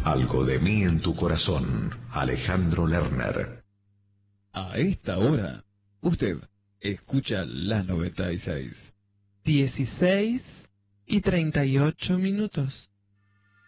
Algo de mí en tu corazón, Alejandro Lerner. A esta hora, usted escucha la 96. 16:38.